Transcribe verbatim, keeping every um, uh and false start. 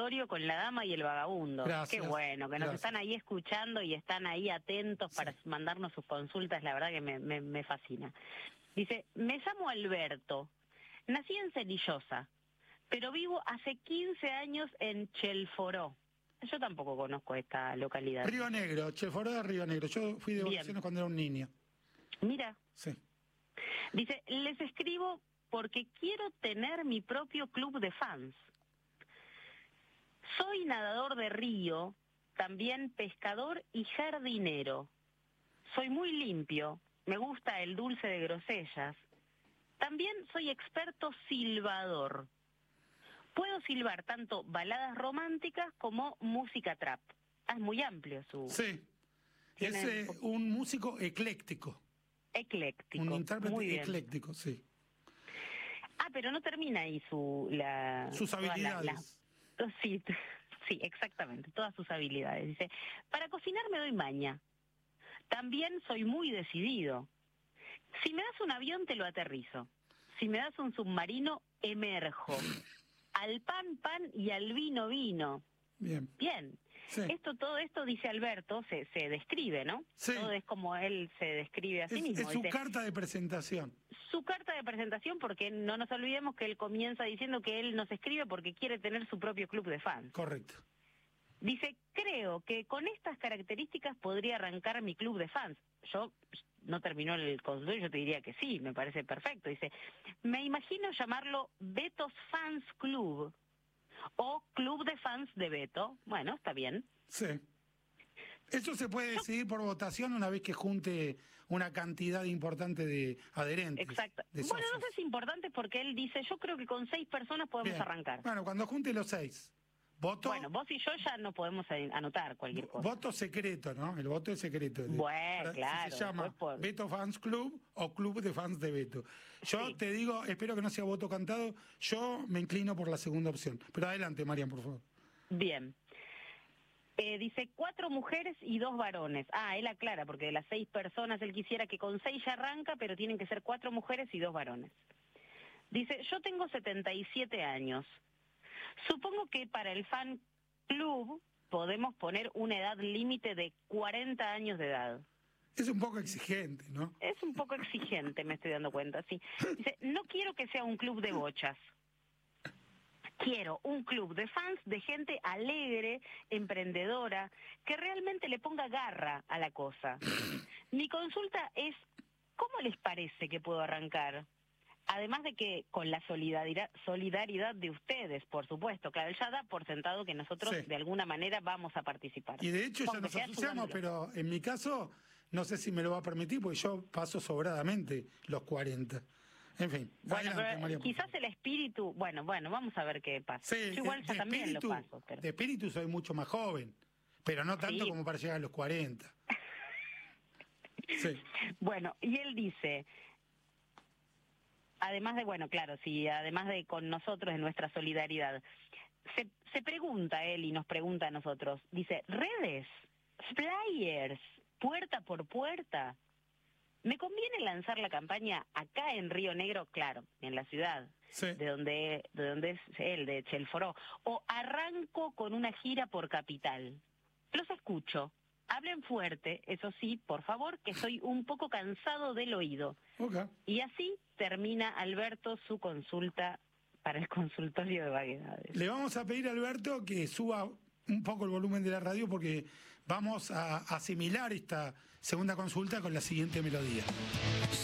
consultorio con la dama y el vagabundo. Gracias. Qué bueno, que nos Gracias. están ahí escuchando y están ahí atentos Sí. para mandarnos sus consultas, la verdad que me, me, me fascina. Dice, me llamo Alberto, nací en Cenillosa, pero vivo hace quince años en Chelforó. Yo tampoco conozco esta localidad. Río Negro, Chelforó de Río Negro. Yo fui de Bien. vacaciones cuando era un niño. Mira, Sí. dice, les escribo porque quiero tener mi propio club de fans. Soy nadador de río, también pescador y jardinero. Soy muy limpio, me gusta el dulce de grosellas. También soy experto silbador. Puedo silbar tanto baladas románticas como música trap. Ah, es muy amplio su... Sí. Tiene- Es eh, un músico ecléctico. Ecléctico. Un intérprete Muy bien. ecléctico, sí. Ah, pero no termina ahí su... La, Sus todas las- habilidades. las- sí, sí, exactamente, todas sus habilidades. Dice, para cocinar me doy maña. También soy muy decidido. Si me das un avión, te lo aterrizo. Si me das un submarino, emerjo. Al pan, pan y al vino, vino. Bien. Bien. Sí. Esto, todo esto, dice Alberto, se, se describe, ¿no? Sí. Todo es como él se describe a sí Es, mismo. es su Dice, carta de presentación. su carta de presentación, porque no nos olvidemos que él comienza diciendo que él nos escribe porque quiere tener su propio club de fans. Correcto. Dice, creo que con estas características podría arrancar mi club de fans. Yo, no terminó el consultorio, yo te diría que sí, me parece perfecto. Dice, me imagino llamarlo Beto's Fans Club o Club de Fans de Beto. Bueno, está bien. Sí. Eso se puede decidir por votación una vez que junte una cantidad importante de adherentes. Exacto. de Bueno, no socios. sé si es importante porque él dice, yo creo que con seis personas podemos Bien. arrancar. Bueno, cuando junte los seis. Voto, Bueno, vos y yo ya no podemos anotar cualquier cosa. voto secreto, ¿no? El voto es secreto. Bueno, Ahora, claro, Se llama después por- Beto Fans Club o Club de Fans de Beto. Yo Sí. te digo, espero que no sea voto cantado, yo me inclino por la segunda opción. Pero adelante, Marian, por favor. Bien. Eh, dice cuatro mujeres y dos varones. Ah, él aclara, porque de las seis personas él quisiera que con seis ya arranca, pero tienen que ser cuatro mujeres y dos varones. Dice, yo tengo setenta y siete años. Supongo que para el fan club podemos poner una edad límite de cuarenta años de edad. Es un poco exigente, ¿no? Es un poco exigente, me estoy dando cuenta, sí. Dice, no quiero que sea un club de bochas. Quiero un club de fans de gente alegre, emprendedora, que realmente le ponga garra a la cosa. Mi consulta es, ¿cómo les parece que puedo arrancar? Además de que con la solidaridad, solidaridad de ustedes, por supuesto. Claro, él ya da por sentado que nosotros Sí. de alguna manera vamos a participar. Y de hecho ya Aunque nos sea asociamos, ayudándolo. pero en mi caso no sé si me lo va a permitir porque yo paso sobradamente los cuarenta. En fin, Bueno, adelante, pero María, por quizás favor. el espíritu, bueno, bueno, vamos a ver qué pasa. Sí, Yo igual de- ya de también espíritu, lo paso. Pero... de espíritu soy mucho más joven, pero no tanto Sí. como para llegar a los cuarenta. Sí. Bueno, y él dice, además de, bueno, claro, sí, además de con nosotros, de nuestra solidaridad, se, se pregunta él y nos pregunta a nosotros, dice, redes, flyers, puerta por puerta, ¿me conviene lanzar la campaña acá en Río Negro, claro, en la ciudad, Sí. de donde de donde es él, de Chelforó, o arranco con una gira por Capital? Los escucho. Hablen fuerte, eso sí, por favor, que soy un poco cansado del oído. Ok. Y así termina Alberto su consulta para el consultorio de vaguedades. Le vamos a pedir a Alberto que suba un poco el volumen de la radio porque vamos a asimilar esta segunda consulta con la siguiente melodía.